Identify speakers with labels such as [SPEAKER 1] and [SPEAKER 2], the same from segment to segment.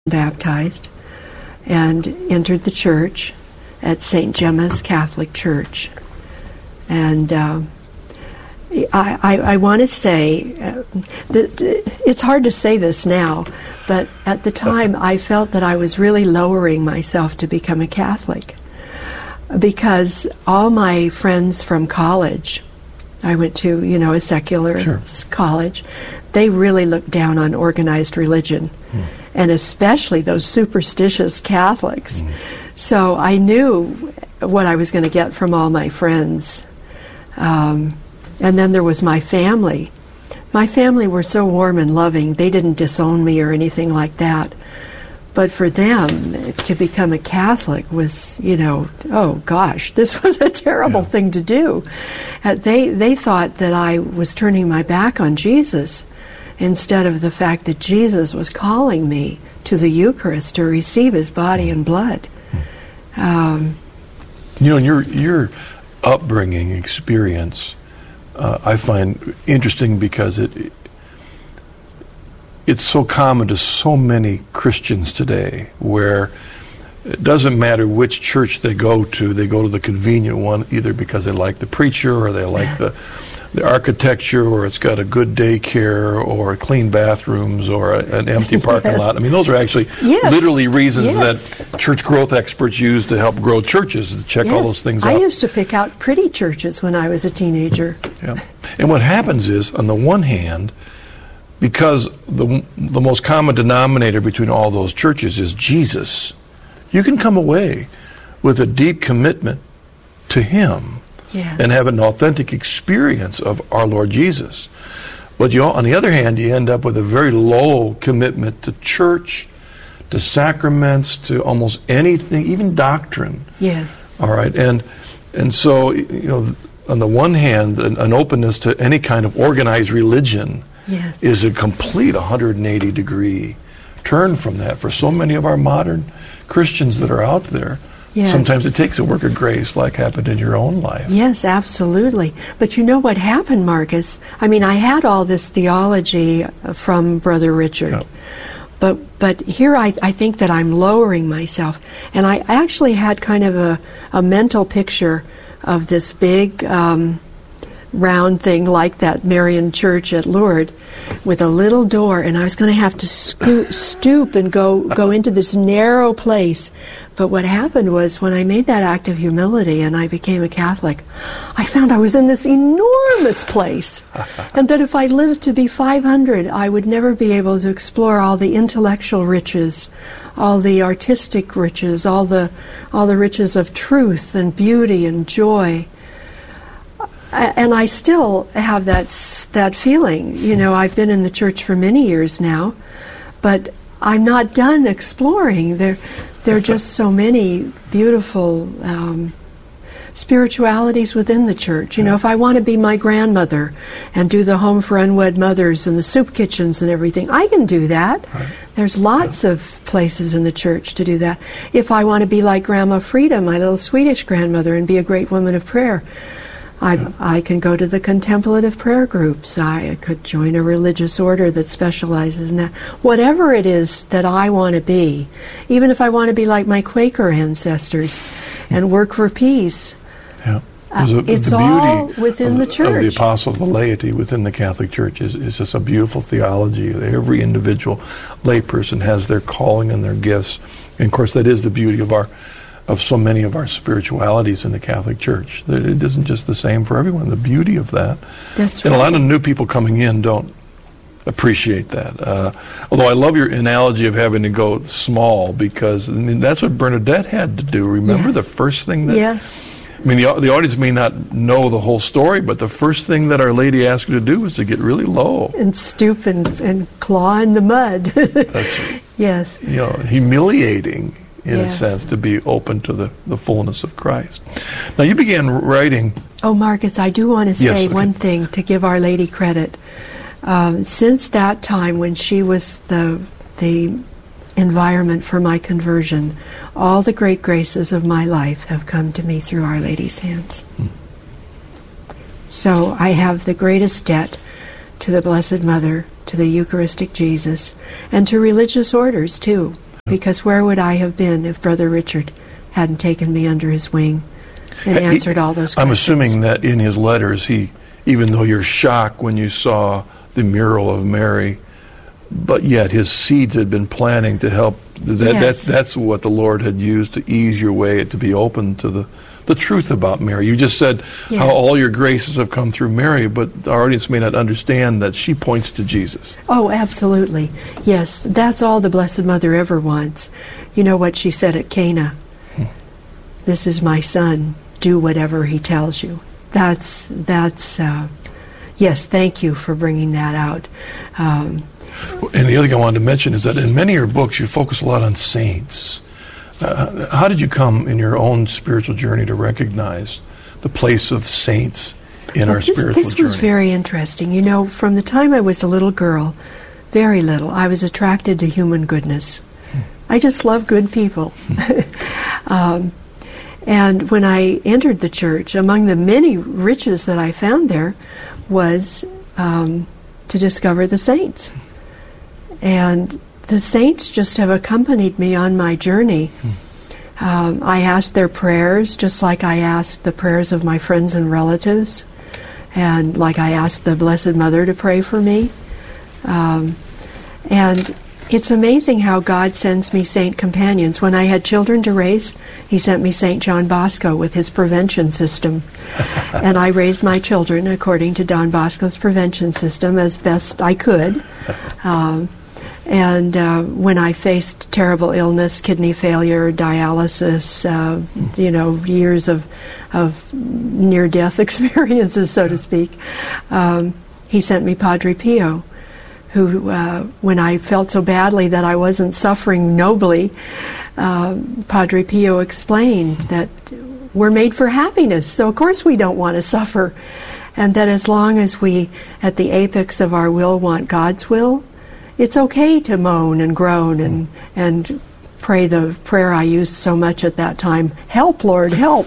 [SPEAKER 1] baptized and entered the church at St. Gemma's Catholic Church. And I want to say that it's hard to say this now, but at the time I felt that I was really lowering myself to become a Catholic, because all my friends from college, I went to, a secular college, they really looked down on organized religion, and especially those superstitious Catholics. So I knew what I was going to get from all my friends. And then there was my family. My family were so warm and loving. They didn't disown me or anything like that. But for them, to become a Catholic was, oh gosh, this was a terrible thing to do. They thought that I was turning my back on Jesus, instead of the fact that Jesus was calling me to the Eucharist to receive His body and blood.
[SPEAKER 2] And your upbringing experience, I find interesting, because it's so common to so many Christians today, where it doesn't matter which church they go to the convenient one, either because they like the preacher, or they like the architecture, or it's got a good daycare, or clean bathrooms, or an empty parking lot. I mean, those are actually literally reasons that church growth experts use to help grow churches, to check all those things out.
[SPEAKER 1] I used to pick out pretty churches when I was a teenager.
[SPEAKER 2] And what happens is, on the one hand, because the most common denominator between all those churches is Jesus, you can come away with a deep commitment to Him and have an authentic experience of our Lord Jesus. But on the other hand, you end up with a very low commitment to church, to sacraments, to almost anything, even doctrine.
[SPEAKER 1] Yes.
[SPEAKER 2] All right, and so on the one hand, an openness to any kind of organized religion is a complete 180-degree turn from that for so many of our modern Christians that are out there. Sometimes it takes a work of grace, like happened in your own life.
[SPEAKER 1] Yes, absolutely. But you know what happened, Marcus? I mean, I had all this theology from Brother Richard. But here I think that I'm lowering myself. And I actually had kind of a mental picture of this big round thing like that Marian church at Lourdes, with a little door, and I was going to have to stoop and go into this narrow place. But what happened was, when I made that act of humility and I became a Catholic, I found I was in this enormous place, and that if I lived to be 500, I would never be able to explore all the intellectual riches, all the artistic riches, all the riches of truth and beauty and joy. And I still have that feeling. I've been in the church for many years now, but I'm not done exploring. There are just so many beautiful spiritualities within the church. If I want to be my grandmother and do the Home for Unwed Mothers and the soup kitchens and everything, I can do that. There's lots of places in the church to do that. If I want to be like Grandma Frida, my little Swedish grandmother, and be a great woman of prayer, I can go to the contemplative prayer groups. I could join a religious order that specializes in that. Whatever it is that I want to be, even if I want to be like my Quaker ancestors and work for peace, it's all within the church.
[SPEAKER 2] Of the apostle of the laity within the Catholic Church is just a beautiful theology. Every individual layperson has their calling and their gifts. And of course, that is the beauty of so many of our spiritualities in the Catholic Church. It isn't just the same for everyone. The beauty of that.
[SPEAKER 1] That's
[SPEAKER 2] and a lot of new people coming in don't appreciate that. Although I love your analogy of having to go small, because that's what Bernadette had to do. Remember the first thing that... I mean, the audience may not know the whole story, but the first thing that Our Lady asked her to do was to get really low.
[SPEAKER 1] And stoop and claw in the mud.
[SPEAKER 2] That's humiliating, in a sense, to be open to the fullness of Christ. Now, you began writing...
[SPEAKER 1] Oh, Marcus, I do want to say one thing to give Our Lady credit. Since that time, when she was the environment for my conversion, all the great graces of my life have come to me through Our Lady's hands. So I have the greatest debt to the Blessed Mother, to the Eucharistic Jesus, and to religious orders, too. because where would I have been if Brother Richard hadn't taken me under his wing and answered all those questions?
[SPEAKER 2] I'm assuming that in his letters, even though you're shocked when you saw the mural of Mary, but yet his seeds had been planting to help. That's what the Lord had used to ease your way to be open to the truth about Mary. You just said how all your graces have come through Mary, but our audience may not understand that she points to Jesus.
[SPEAKER 1] Oh, absolutely. Yes, that's all the Blessed Mother ever wants. You know what she said at Cana? This is my son. Do whatever he tells you. That's yes, thank you for bringing that out.
[SPEAKER 2] And the other thing I wanted to mention is that in many of your books, you focus a lot on saints. How did you come in your own spiritual journey to recognize the place of saints in our spiritual journey?
[SPEAKER 1] This was very interesting. You know, from the time I was a little girl, very little, I was attracted to human goodness. I just love good people. And when I entered the church, among the many riches that I found there was to discover the saints. And the saints just have accompanied me on my journey. I asked their prayers just like I asked the prayers of my friends and relatives, and like I asked the Blessed Mother to pray for me. And it's amazing how God sends me saint companions. When I had children to raise, He sent me St. John Bosco with his prevention system. And I raised my children according to Don Bosco's prevention system as best I could. And when I faced terrible illness, kidney failure, dialysis, years of near-death experiences, so to speak, He sent me Padre Pio, who, when I felt so badly that I wasn't suffering nobly, Padre Pio explained that we're made for happiness, so of course we don't want to suffer, and that as long as we, at the apex of our will, want God's will, it's okay to moan and groan and pray the prayer I used so much at that time, help, Lord, help.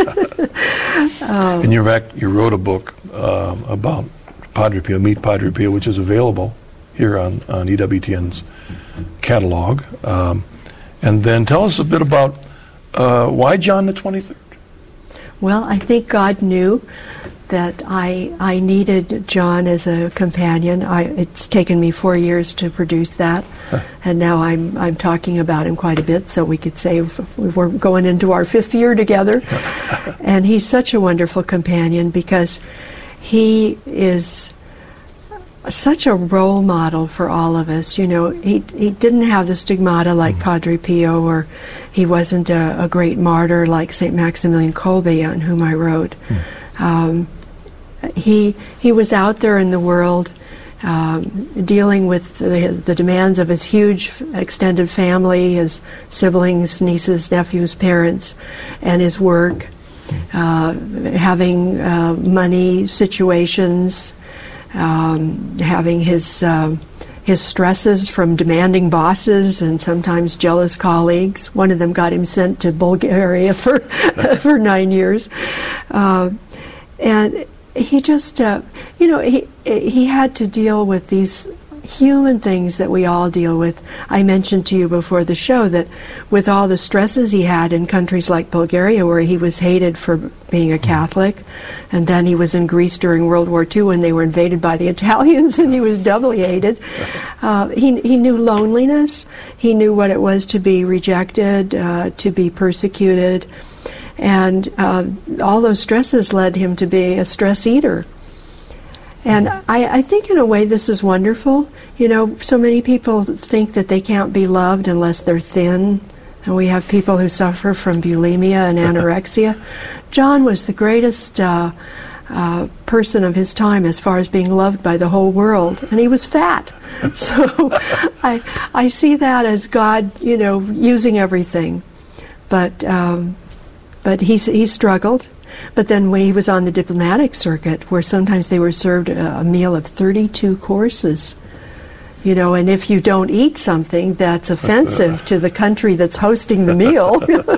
[SPEAKER 2] And you wrote a book about Padre Pio, Meet Padre Pio, which is available here on EWTN's catalog. And then tell us a bit about why John the 23rd?
[SPEAKER 1] Well, I think God knew that I needed John as a companion. It's taken me 4 years to produce that, and now I'm talking about him quite a bit, so we could say we're going into our 5th year together. And he's such a wonderful companion because he is such a role model for all of us. You know, he didn't have the stigmata like Padre Pio, or he wasn't a great martyr like St. Maximilian Kolbe, on whom I wrote. He was out there in the world dealing with the demands of his huge extended family, his siblings, nieces, nephews, parents, and his work, having money situations, having his stresses from demanding bosses and sometimes jealous colleagues. One of them got him sent to Bulgaria for 9 years. And he just, he had to deal with these human things that we all deal with. I mentioned to you before the show that with all the stresses he had in countries like Bulgaria, where he was hated for being a Catholic, and then he was in Greece during World War II when they were invaded by the Italians, and he was doubly hated. He knew loneliness. He knew what it was to be rejected, to be persecuted, and all those stresses led him to be a stress eater. And I think in a way this is wonderful. You know, so many people think that they can't be loved unless they're thin. And we have people who suffer from bulimia and anorexia. John was the greatest person of his time as far as being loved by the whole world. And he was fat. So I see that as God, using everything. But he struggled. But then when he was on the diplomatic circuit, where sometimes they were served a meal of 32 courses, and if you don't eat something, that's offensive to the country that's hosting the meal.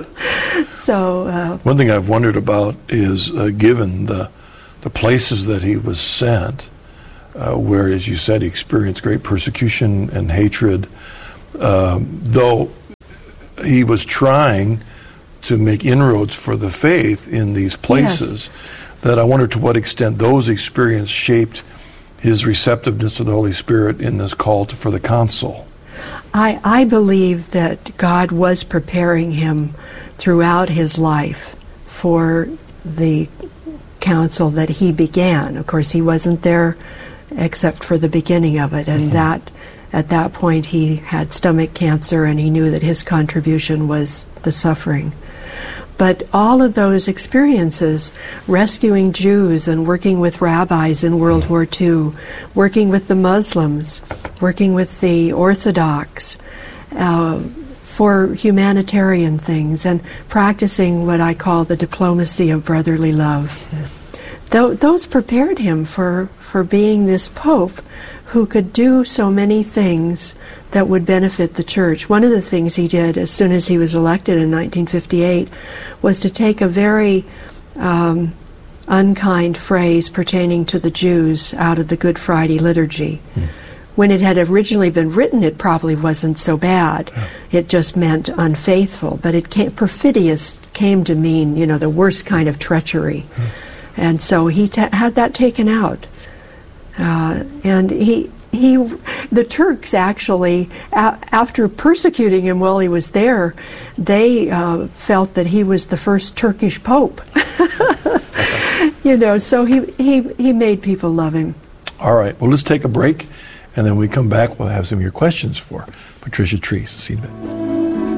[SPEAKER 1] So
[SPEAKER 2] one thing I've wondered about is, given the places that he was sent, where, as you said, he experienced great persecution and hatred, though he was trying to make inroads for the faith in these places, that I wonder to what extent those experiences shaped his receptiveness to the Holy Spirit in this call for the council.
[SPEAKER 1] I believe that God was preparing him throughout his life for the council that he began. Of course, he wasn't there except for the beginning of it, and that at that point he had stomach cancer, and he knew that his contribution was the suffering. But all of those experiences, rescuing Jews and working with rabbis in World War II, working with the Muslims, working with the Orthodox, for humanitarian things, and practicing what I call the diplomacy of brotherly love. Those prepared him for being this Pope who could do so many things that would benefit the church. One of the things he did as soon as he was elected in 1958 was to take a very unkind phrase pertaining to the Jews out of the Good Friday liturgy. When it had originally been written, it probably wasn't so bad. It just meant unfaithful. But perfidious came to mean, the worst kind of treachery. And so he had that taken out. And the Turks actually, after persecuting him while he was there, they felt that he was the first Turkish pope. So he made people love him.
[SPEAKER 2] All right, well, let's take a break, and then when we come back, we'll have some of your questions for Patricia Treese. See you in a bit.